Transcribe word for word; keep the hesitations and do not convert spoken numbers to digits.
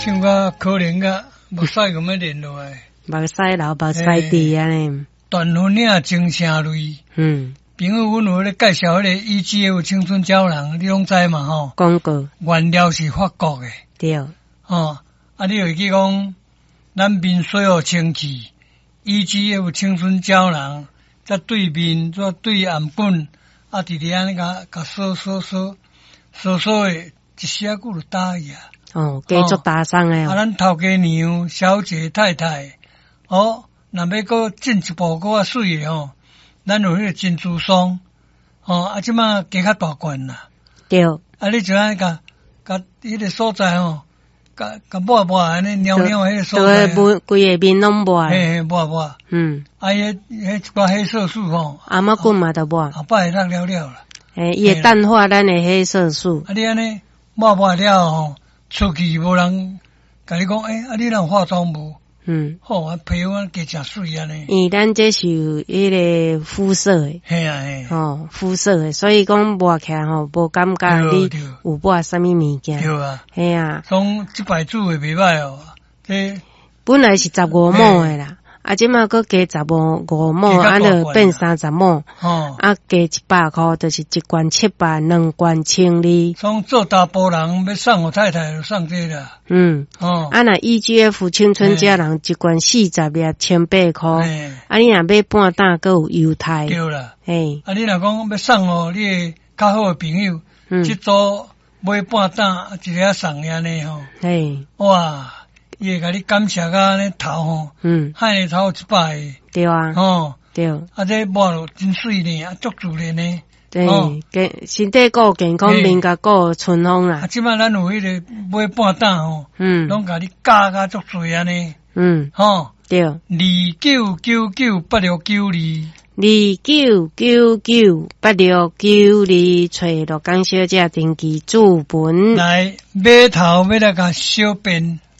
唱个可怜个，目屎咁样连落来， 目屎流，目屎滴安尼。 断分领真声泪。嗯，朋友，阮有咧介绍迄个 E G F 青春胶囊，你拢知嘛吼？ 讲过。 原料是法国的。 对。 哦，啊，你会记讲，咱面水互清气 ，E G F 青春胶囊，再对面，再对暗棍，啊，直直安尼甲甲扫扫扫扫扫的，一下久就打去啊。 哦，继续打伤诶。 啊，咱头家娘、小姐、太太，哦，若要搁进一步搁较水诶吼，咱有迄个珍珠霜，哦，啊，即马加较大罐啦。 对。 啊，你就安甲甲迄个所在吼，甲甲抹抹安尼尿尿迄个所在。 对，规个面拢抹。 嘿嘿，抹抹。嗯。啊，迄迄一寡黑色素吼。 阿妈棍嘛都抹。 后摆会当了了啦。 诶，伊会淡化咱诶黑色素。 啊，你安尼抹抹了吼。出去无人甲你讲，诶、欸，啊，你人化妆无？嗯，好啊，皮肤加诚水安尼。因为咱这是有迄个肤色诶， 系啊系， 哦，肤色诶，所以讲抹起来吼，无感觉你有抹啥物物件。 对啊， 系啊。 从一百组诶袂歹哦，这本来是十五亩诶啦。啊，即马搁加十五五亩，啊，就变三十亩。哦，啊，加一百块，就是一罐七百，两罐千二。 从做大波人要送我太太就送这个。嗯。 哦。啊，那 E G F 青春佳人一罐四十粒千八块。啊，你若买半担，搁有优待。 对啦。嘿。啊，你若讲要送哦，你诶较好诶朋友，嗯，即组买半担，一个送安尼吼。嘿。哇。伊会甲你感谢甲安尼头吼，嗯，海个头一百个， 对啊， 吼， 对， 啊，这抹落真水呢，啊，足自然呢， 对，健身体顾健康，面甲顾春风啦。 啊，即摆咱有迄个买半担吼，嗯，拢甲你加甲足侪安尼，嗯，吼，对，二九九九八六九二。 二九九九八六九二，找罗江小姐登记注本。 来，码头要来甲小便。